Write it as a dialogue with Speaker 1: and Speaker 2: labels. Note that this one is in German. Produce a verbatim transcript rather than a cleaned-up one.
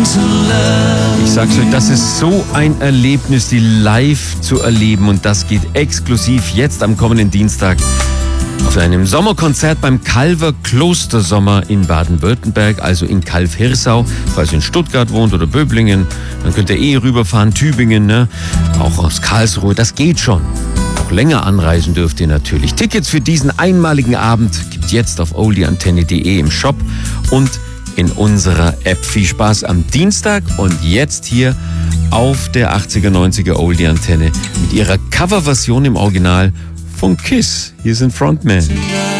Speaker 1: Ich sag's euch, das ist so ein Erlebnis, die live zu erleben, und das geht exklusiv jetzt am kommenden Dienstag auf einem Sommerkonzert beim Calver Klostersommer in Baden-Württemberg, also in Calw-Hirsau. Falls ihr in Stuttgart wohnt oder Böblingen, dann könnt ihr eh rüberfahren, Tübingen, ne? Auch aus Karlsruhe, das geht schon. Auch länger anreisen dürft ihr natürlich. Tickets für diesen einmaligen Abend gibt jetzt auf oldie antenne punkt de im Shop und in unserer App. Viel Spaß am Dienstag und jetzt hier auf der achtziger, neunziger Oldie Antenne mit ihrer Coverversion im Original von Kiss. Hier sind Frontman.